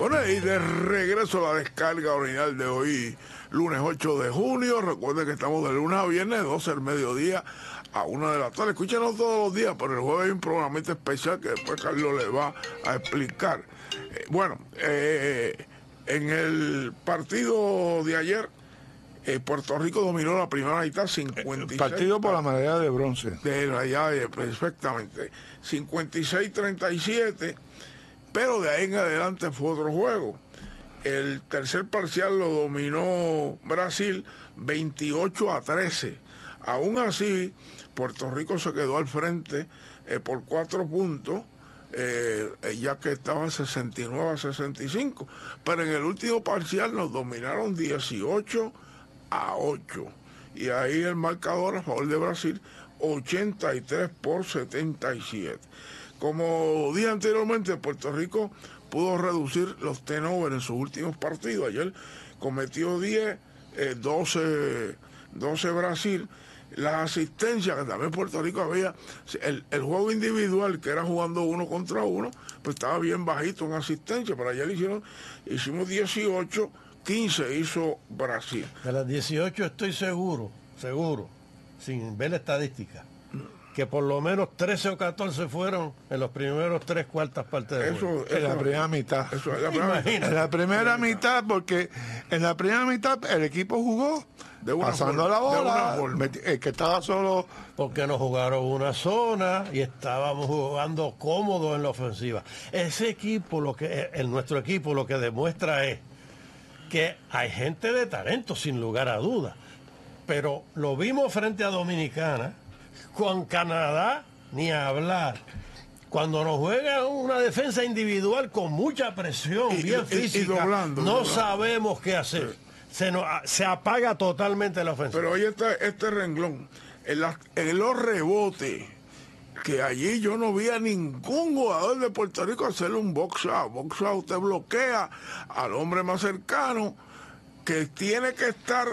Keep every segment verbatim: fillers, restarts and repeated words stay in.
Bueno, y de regreso a la descarga original de hoy, lunes ocho de junio. Recuerden que estamos de lunes a viernes, doce del mediodía a una de la tarde. Escúchenos todos los días, pero el jueves hay un programa especial que después Carlos le va a explicar. Eh, bueno, eh, en el partido de ayer, eh, Puerto Rico dominó la primera mitad cincuenta y seis. Partido por la medalla de bronce. De la llave, perfectamente. cincuenta y seis treinta y siete, pero de ahí en adelante fue otro juego. El tercer parcial lo dominó Brasil veintiocho a trece. Aún así, Puerto Rico se quedó al frente eh, por cuatro puntos, eh, ya que estaban sesenta y nueve a sesenta y cinco. Pero en el último parcial nos dominaron dieciocho a ocho. Y ahí el marcador a favor de Brasil, ochenta y tres por setenta y siete. Como dije anteriormente, Puerto Rico pudo reducir los turnovers en sus últimos partidos. Ayer cometió diez, eh, doce, doce Brasil. Las asistencias, que también Puerto Rico había, el, el juego individual, que era jugando uno contra uno, pues estaba bien bajito en asistencia, pero ayer hicieron, hicimos dieciocho, quince hizo Brasil. De las dieciocho estoy seguro, seguro, sin ver la estadística, que por lo menos trece o catorce fueron en los primeros tres cuartas partes del Eso, juego. eso, En la primera mitad. Eso es la primera mitad. En la primera mitad, porque en la primera mitad el equipo jugó De una pasando forma, la de una bola, forma. meti- el que estaba solo. Porque nos jugaron una zona y estábamos jugando cómodos en la ofensiva. Ese equipo, lo que el, nuestro equipo lo que demuestra es que hay gente de talento, sin lugar a dudas. Pero lo vimos frente a Dominicana, con Canadá, ni hablar. Cuando nos juega una defensa individual con mucha presión, Y- bien y- y física, doblando, no doblando. sabemos qué hacer. Se, nos, se apaga totalmente la ofensiva. Pero hoy está este renglón, en, la- en los rebotes, que allí yo no vi a ningún jugador de Puerto Rico hacerle un box out. Box out usted bloquea al hombre más cercano, que tiene que estar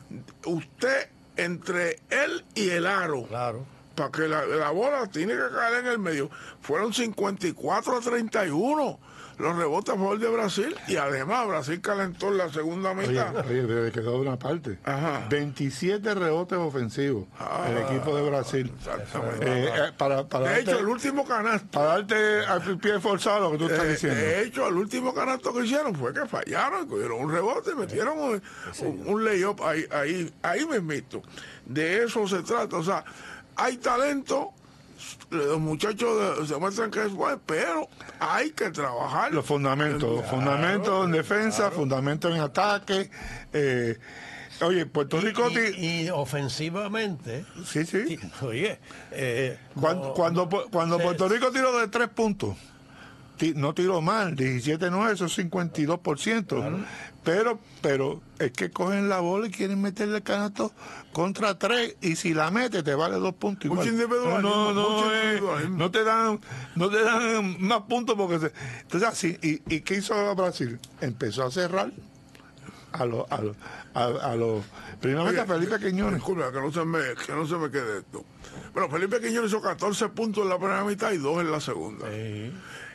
usted entre él y el aro, Claro. para que la, la bola tiene que caer en el medio. Fueron cincuenta y cuatro a treinta y uno los rebotes a favor de Brasil, y además Brasil calentó en la segunda Oye, mitad. oye, pero le quedó una parte. Ajá. veintisiete rebotes ofensivos Ah, el equipo de Brasil. exactamente. Eh, eh, para, para De hecho, darte, el último canasto, para darte al pie forzado lo que tú estás eh, diciendo. de hecho, el último canasto que hicieron fue que fallaron, cogieron un rebote, metieron un, un, un layup ahí, ahí, ahí mismito. De eso se trata. O sea, hay talento, los muchachos de- se muestran que es bueno, pero hay que trabajar. Los fundamentos, Claro, fundamentos en defensa, fundamentos en ataque. eh, oye, Puerto Rico. Y, ti- y- y ofensivamente, sí, sí. y- oye, eh, Cuando, no- cuando, cuando se- Puerto Rico tiró de tres puntos, ti- no tiró mal, diecisiete nueve, eso es cincuenta y dos por ciento. Pero, pero es que cogen la bola y quieren meterle el canasto contra tres, y si la metes te vale dos puntos igual. Mucho individualismo, No, no, mucho eh, individualismo. no te dan, no te dan más puntos porque se, entonces así, y, y ¿qué hizo Brasil? Empezó a cerrar a los a los a, a los primeramente a Oye, Felipe Quiñones. Disculpa, que no se me, que no se me quede esto. Bueno, Felipe Quiñones hizo catorce puntos en la primera mitad y dos en la segunda. Sí.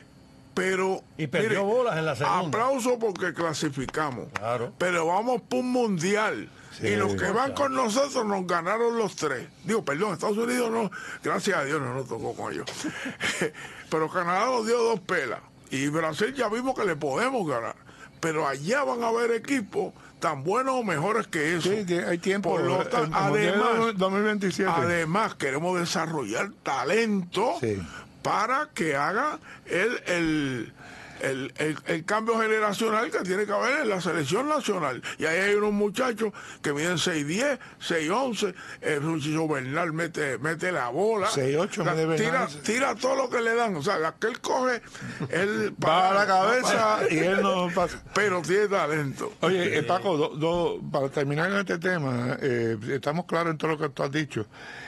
Pero Y perdió bolas en la segunda. aplauso porque clasificamos. Claro. Pero vamos por un mundial. Sí. Y los que van con nosotros nos ganaron los tres. Digo, perdón, Estados Unidos no, gracias a Dios no nos tocó con ellos. Pero Canadá nos dio dos pelas. Y Brasil ya vimos que le podemos ganar. Pero allá van a haber equipos tan buenos o mejores que eso. Sí, hay tiempo. Por lo el- ta- el Mundial además, dos mil veintisiete. Además, queremos desarrollar talento Sí. para que haga el, el, el, el- el cambio generacional que tiene que haber en la selección nacional. Y ahí hay unos muchachos que miden seis diez, seis once, el muchacho Bernal mete, mete la bola. seis ocho O sea, mide tira, Bernal. tira todo lo que le dan. O sea, la que él coge, él Va a la cabeza y él no pasa. pero tiene talento. Oye, eh, Paco, do- do- para terminar este tema, eh, estamos claros en todo lo que tú has dicho.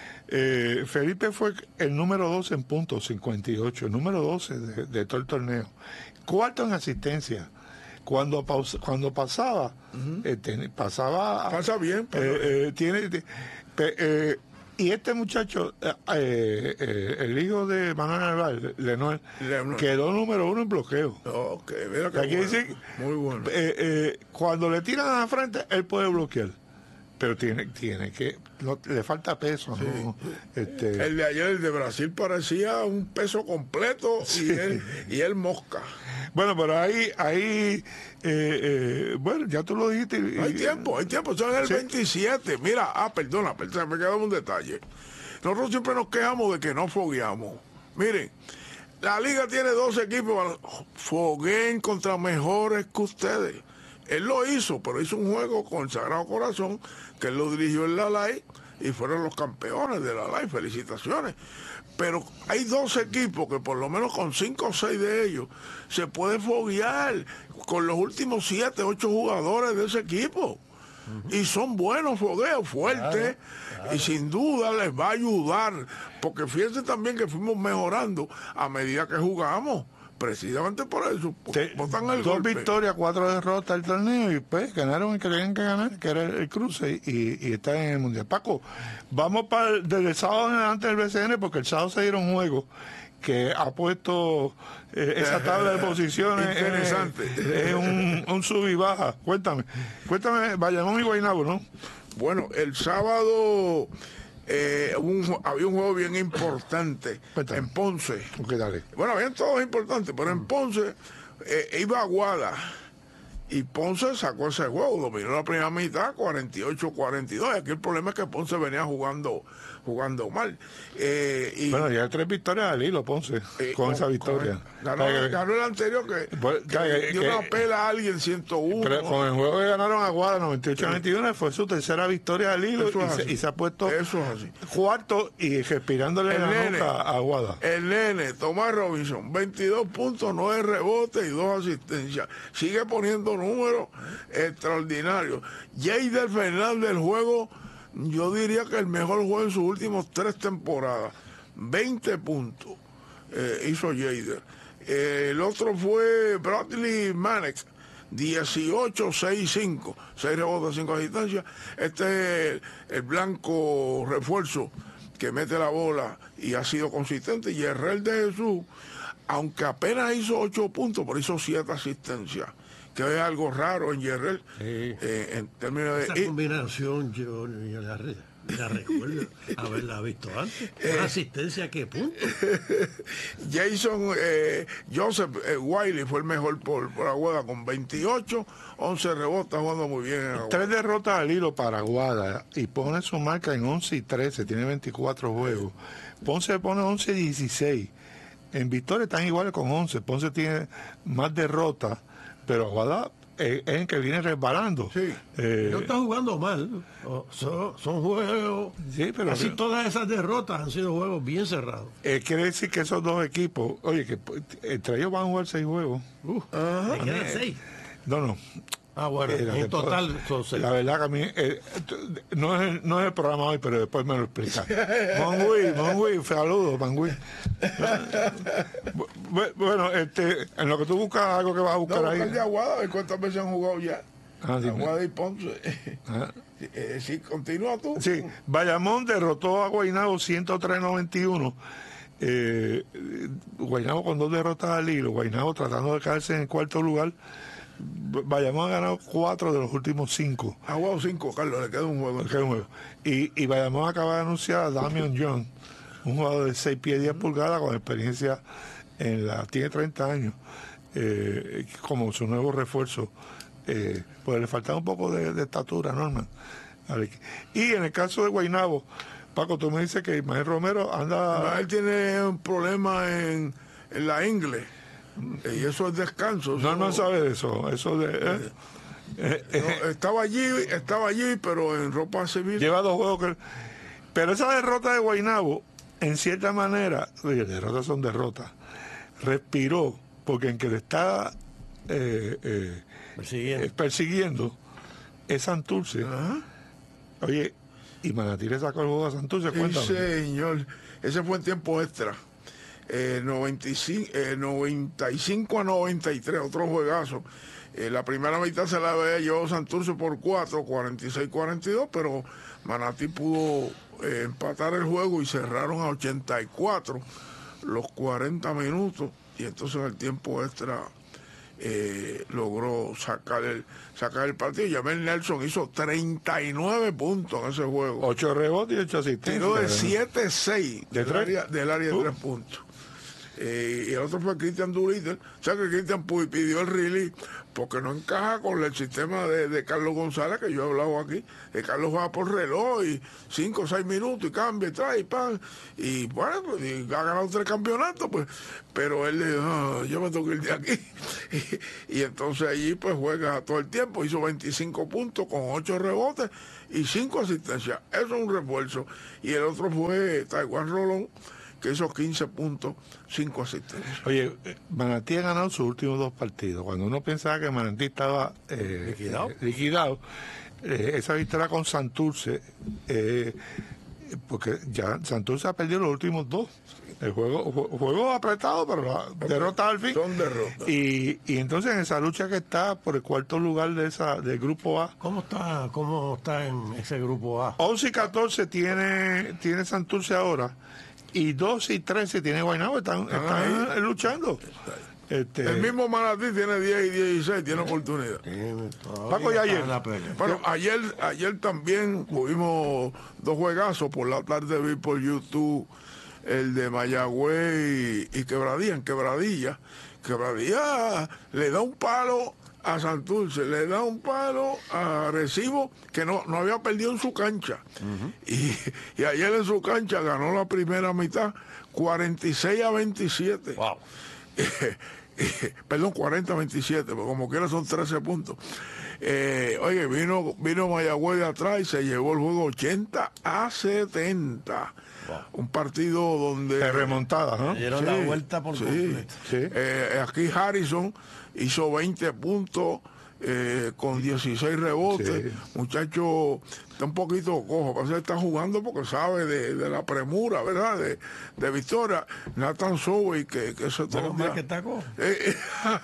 Eh, Felipe fue el número doce en puntos, cincuenta y ocho, el número doce de, de todo el torneo. Cuarto en asistencia. Cuando, pausa- cuando pasaba, eh, ten- pasaba... Pasa bien, pasa eh, eh, tiene, te- pe- eh, Y este muchacho, eh, eh, el hijo de Manuel Narváez, Leonel, Leonel. quedó número uno en bloqueo. Ok, mira que Aquí bueno. dice, Muy bueno. eh, eh, cuando le tiran a la frente, él puede bloquear. Pero tiene, tiene que, no, le falta peso, Sí. ¿no? Este, El de ayer, el de Brasil, parecía un peso completo Sí. y él, y él mosca. bueno, pero ahí, ahí eh, eh, bueno, ya tú lo dijiste. y- Hay tiempo, hay tiempo, son el Sí. veintisiete. Mira, ah, perdona, perdona, me quedaba un detalle. Nosotros siempre nos quejamos de que no fogueamos. Miren, la liga tiene dos equipos, fogueen contra mejores que ustedes. Él lo hizo, pero hizo un juego con el Sagrado Corazón, que él lo dirigió en la Live, y fueron los campeones de la Live, felicitaciones. Pero hay dos equipos que por lo menos con cinco o seis de ellos se puede foguear con los últimos siete, ocho jugadores de ese equipo. Y son buenos fogueos, fuertes, Claro, claro. y sin duda les va a ayudar, porque fíjense también que fuimos mejorando a medida que jugamos, precisamente por eso, porque Te- botan el dos golpe. victorias, cuatro derrotas el torneo y pues ganaron el que tenían que ganar, que era el, el cruce y, y están en el mundial. Paco, vamos para el, desde el sábado en adelante del B C N porque el sábado se dieron juegos que ha puesto eh, esa tabla de posiciones Interesante. eh, es un, un sub y baja. Cuéntame, cuéntame, Bayamón y Guaynabo, ¿no? Bueno, el sábado eh, un- había un juego bien importante Cuéntame. en Ponce. Ok, dale. Bueno, habían todos importantes, pero en Ponce eh, iba Aguada y Ponce sacó ese juego, dominó la primera mitad, cuarenta y ocho a cuarenta y dos. Y aquí el problema es que Ponce venía jugando jugando mal. Eh, y, Bueno, ya tres victorias al hilo, Ponce, eh, con esa victoria. Ganó, O sea, que- ganó el anterior que, Pues, que que- dio que- una pela a alguien ciento uno. Pero con el juego que ganaron a Aguada noventa y ocho a noventa y uno fue su tercera victoria al hilo Eso y es se, así. y se ha puesto Eso es así. cuarto y respirándole El la nene. nuca a Aguada. El nene, Tomás Robinson, veintidós puntos, nueve rebotes y dos asistencias. Sigue poniendo números extraordinarios. Jeider Fernández, el juego, yo diría que el mejor juego en sus últimos tres temporadas. veinte puntos eh, hizo Jeider. Eh, el otro fue Bradley Manek, dieciocho, seis, cinco, seis rebotes, cinco asistencias. Este es el blanco refuerzo que mete la bola y ha sido consistente. Y el Real de Jesús, aunque apenas hizo ocho puntos, pero hizo siete asistencias, que es algo raro en Yerrel, Sí. eh, en términos Esa de... y- combinación yo, yo la, re- la recuerdo haberla visto antes. Una asistencia, ¿qué punto? Jason eh, Joseph eh, Wiley fue el mejor por, por Aguada con veintiocho, once rebotes, jugando muy bien en Aguada. Tres derrotas al hilo para Aguada y pone su marca en once y trece, tiene veinticuatro juegos. Ponce pone once y dieciséis. En victoria están iguales con once. Ponce tiene más derrotas, pero Aguada eh, es el que viene resbalando. Sí. Eh, No está jugando mal. O- Son, son juegos. Sí, pero- Casi todas esas derrotas han sido juegos bien cerrados. eh, quiere decir que esos dos equipos, oye, que pues, entre ellos van a jugar seis juegos. Uh, le quedan seis. No, no. Ah, bueno, Eh, la en que- total son seis. La verdad que a mí, eh, t- no, es, el- no es el programa hoy, pero después me lo explica. Mongui, Mongui, saludos, Mongui. Bu- bu- bueno, este, en lo que tú buscas algo que vas a No, buscar ahí. buscar de Aguada, a ver cuántas veces han jugado ya. Ah, dime. Aguada y Ponce. Ah. Eh, sí, continúa tú. Sí, Bayamón derrotó a Guaynabo ciento tres a noventa y uno. Eh, Guaynabo con dos derrotas al hilo, Guaynabo tratando de quedarse en el cuarto lugar. Bayamón ha ganado cuatro de los últimos cinco. Ha jugado cinco, Carlos, le queda un juego. Qué nuevo. Y, y Bayamón acaba de anunciar a Damian Young, un jugador de seis pies diez pulgadas con experiencia en la, tiene treinta años, eh, como su nuevo refuerzo. Eh, pues le faltaba un poco de, de estatura, Norman. Al equi- Y en el caso de Guaynabo, Paco, tú me dices que Ismael Romero anda. Él tiene un problema en, en la ingle. Eh, Y eso es descanso. eso- Norman sabe de eso. Eso de. eh, eh, eh, No, estaba allí, estaba allí, pero en ropa civil. Lleva dos juegos que... Pero esa derrota de Guaynabo, en cierta manera, oye, derrotas son derrotas, respiró, porque en que le está eh, eh, Persiguiendo. eh, persiguiendo es Santurce. Ajá. Oye, y Manatí le sacó el juego a Santurce, Sí, cuéntame. señor. Ese fue en tiempo extra. Eh, noventa y cinco, eh, noventa y cinco a noventa y tres, otro juegazo. Eh, la primera mitad se la había llevado Santurce por cuatro, cuarenta y seis a cuarenta y dos, pero Manatí pudo eh, empatar el juego y cerraron a ochenta y cuatro los cuarenta minutos, y entonces en el tiempo extra eh, logró sacar el sacar el partido. Jamel Nelson hizo treinta y nueve puntos en ese juego. ocho rebotes y ocho asistencias. Tiró de siete seis ¿De del área, del área de Uh. tres puntos. Eh, y el otro fue Christian Doolittle. O sea que Christian pidió el release porque no encaja con el sistema de, de Carlos González, que yo he hablado aquí. Eh, Carlos va por reloj y cinco o seis minutos y cambia y trae y pan. Y bueno, pues, y ha ganado tres campeonatos, pues. Pero él le dijo, "Ah, yo me tengo que ir de aquí". y, y entonces allí pues juega todo el tiempo. Hizo veinticinco puntos con ocho rebotes y cinco asistencias. Eso es un refuerzo. Y el otro fue Taiwan Rolón, que hizo quince puntos, cinco asistencias. Oye, eh, Manatí ha ganado sus últimos dos partidos. Cuando uno pensaba que Manatí estaba eh, Liquidado. eh, liquidado, eh, esa victoria con Santurce, eh, porque ya Santurce ha perdido los últimos dos. El juego, jue- juego apretado, pero la derrota al fin. Son derrotas. Y, y entonces en esa lucha que está por el cuarto lugar de esa del grupo A, ¿Cómo está, cómo está en ese grupo A? once y catorce tiene, tiene Santurce ahora, y doce y trece tiene Guaynabo, están, están ahí. luchando. Este, El mismo Manatí tiene diez y dieciséis, tiene oportunidad. Paco, y ayer. Bueno, ayer, ayer también tuvimos dos juegazos. Por la tarde vi por YouTube el de Mayagüez y, y Quebradilla. En Quebradilla, Quebradilla le da un palo a Santurce, le da un palo a Arecibo, que no, no había perdido en su cancha. y, y ayer en su cancha ganó la primera mitad cuarenta y seis a veintisiete. Wow. Perdón, cuarenta a veintisiete, pero como quiera son trece puntos. Eh, oye, vino, vino Mayagüez de atrás y se llevó el juego ochenta a setenta. Wow. Un partido donde... de remontada, ¿no? Dieron la vuelta por sí, completo. Sí. Eh, aquí Harrison hizo veinte puntos eh, con dieciséis rebotes. Sí. Muchacho está un poquito cojo, parece que está jugando porque sabe de, de la premura, ¿verdad? De, de victoria. Nathan Sobey, que, que se Menos mal que está cojo. eh,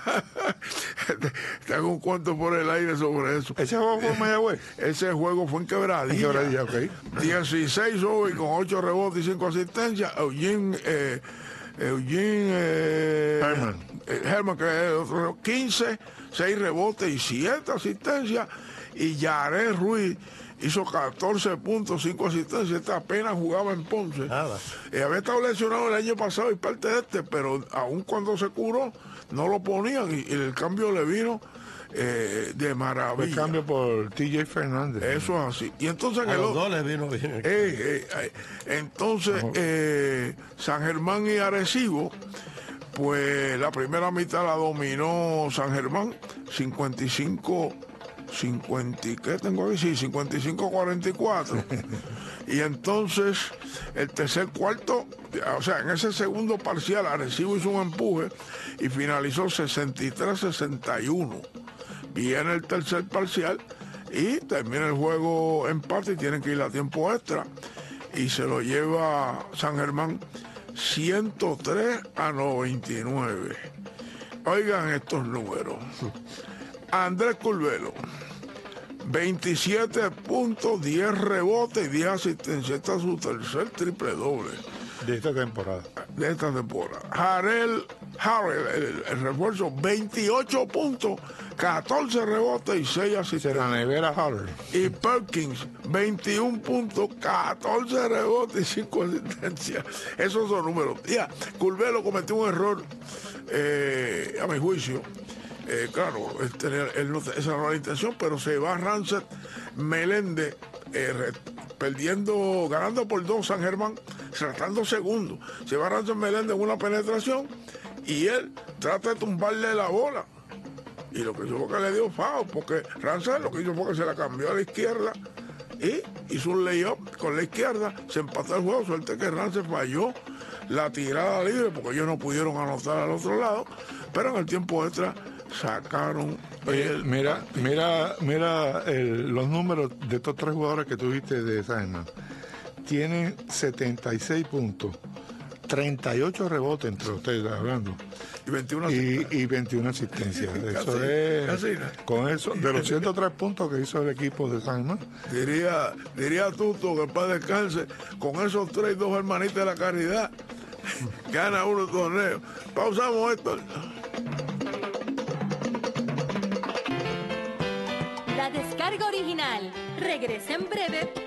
te hago un cuento por el aire sobre eso. ¿Ese juego fue en Mayagüez? Ese juego fue en Quebradilla. En Quebradilla, ok. dieciséis hoy con ocho rebotes y cinco asistencias. Eugene, eh, Eugene eh, Herman. eh, Herman, que es el otro, quince, seis rebotes y siete asistencias. Y Yared Ruiz hizo catorce puntos, cinco asistencias. Este apenas jugaba en Ponce. Nada. Eh, había estado lesionado el año pasado y parte de este, pero aun cuando se curó, no lo ponían y, y el cambio le vino eh, de maravilla. El cambio por T J Fernández. Eso es así. Y entonces en A el los otro- dos les vino bien. eh, eh, eh, entonces, eh, San Germán y Arecibo, pues la primera mitad la dominó San Germán, cincuenta y cinco, cincuenta, ¿qué tengo aquí? Sí, cincuenta y cinco a cuarenta y cuatro. Y entonces, el tercer cuarto, o sea, en ese segundo parcial, Arecibo hizo un empuje y finalizó sesenta y tres a sesenta y uno. Viene el tercer parcial y termina el juego empate y tienen que ir a tiempo extra. Y se lo lleva San Germán ciento tres a noventa y nueve. Oigan estos números. Andrés Curvelo, veintisiete puntos, diez rebotes y diez asistencias. Esta es su tercer triple doble De esta temporada. de esta temporada. Jarel, Harrell, el, el refuerzo, veintiocho puntos, catorce rebotes y seis De asistencias. la nevera Haller. Y Perkins, veintiún puntos, catorce rebotes y cinco asistencias. Esos son números. Ya, Curvelo cometió un error, eh, a mi juicio. Eh, claro, él tenía- él no- esa no era la intención, pero se va Rancet Meléndez, eh, re- perdiendo, ganando por dos San Germán, tratando segundo. Se va Rancet Meléndez en una penetración y él trata de tumbarle la bola. Y lo que hizo fue que le dio foul, porque Rancet lo que hizo fue que se la cambió a la izquierda y hizo un layup con la izquierda, se empató el juego, suerte que Rancet falló la tirada libre porque ellos no pudieron anotar al otro lado, pero en el tiempo extra sacaron Oye, el mira, mira, mira el- los números de estos tres jugadores que tuviste de San Germán. Tienen setenta y seis puntos, treinta y ocho rebotes entre ustedes hablando. Y veintiuna y, y veintiuna asistencias. Eso casi, es, casi. Con eso, de los ciento tres puntos que hizo el equipo de San Germán. Diría, diría Tuto, que para descanse, con esos tres, dos hermanitas de la caridad, gana uno el torneo. Pausamos esto. La descarga original regresa en breve